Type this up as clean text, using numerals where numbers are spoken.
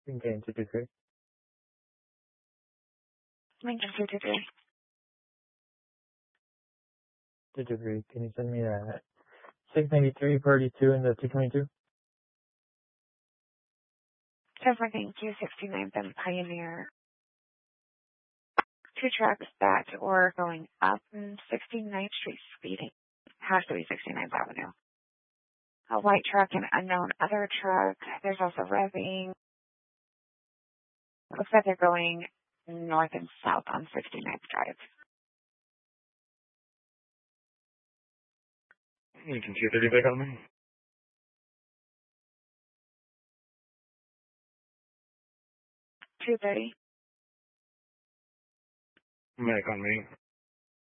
Lincoln 223. Lincoln 223. 223. Can you send me that 693 Purdy 2 and the 222? Trafficking 269th and Pioneer. 2 trucks that were going up 69th Street speeding. Has to be 69th Avenue. A white truck and unknown other truck. There's also revving. Looks like they're going north and south on 69th Drive. Lincoln 230 back on me. 230. Back on me.